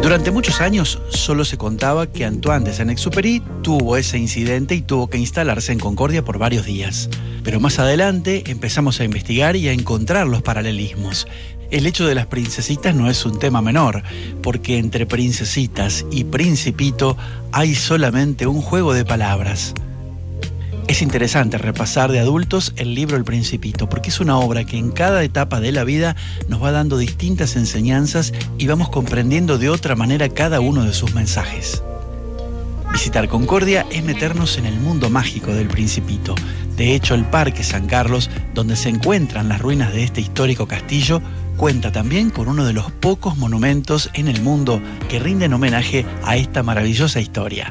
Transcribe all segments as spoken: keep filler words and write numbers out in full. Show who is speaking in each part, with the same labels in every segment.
Speaker 1: Durante muchos años solo se contaba que Antoine de Saint-Exupéry tuvo ese incidente y tuvo que instalarse en Concordia por varios días. Pero más adelante empezamos a investigar y a encontrar los paralelismos. El hecho de las princesitas no es un tema menor, porque entre princesitas y principito hay solamente un juego de palabras. Es interesante repasar de adultos el libro El Principito, porque es una obra que en cada etapa de la vida nos va dando distintas enseñanzas y vamos comprendiendo de otra manera cada uno de sus mensajes. Visitar Concordia es meternos en el mundo mágico del Principito. De hecho, el Parque San Carlos, donde se encuentran las ruinas de este histórico castillo, cuenta también con uno de los pocos monumentos en el mundo que rinden homenaje a esta maravillosa historia.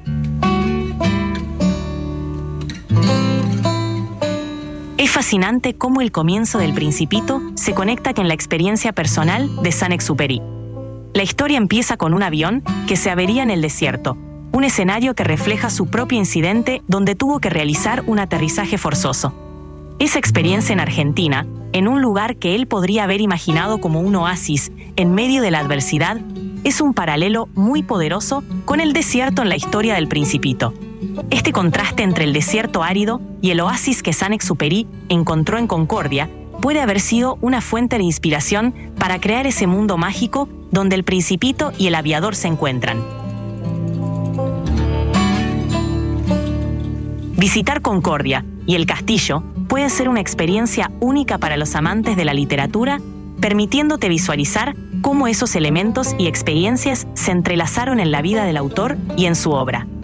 Speaker 2: Es fascinante cómo el comienzo del Principito se conecta con la experiencia personal de Saint-Exupéry. La historia empieza con un avión que se avería en el desierto, un escenario que refleja su propio incidente donde tuvo que realizar un aterrizaje forzoso. Esa experiencia en Argentina, en un lugar que él podría haber imaginado como un oasis en medio de la adversidad, es un paralelo muy poderoso con el desierto en la historia del Principito. Este contraste entre el desierto árido y el oasis que Saint-Exupéry encontró en Concordia puede haber sido una fuente de inspiración para crear ese mundo mágico donde el Principito y el aviador se encuentran. Visitar Concordia y el castillo puede ser una experiencia única para los amantes de la literatura, permitiéndote visualizar cómo esos elementos y experiencias se entrelazaron en la vida del autor y en su obra.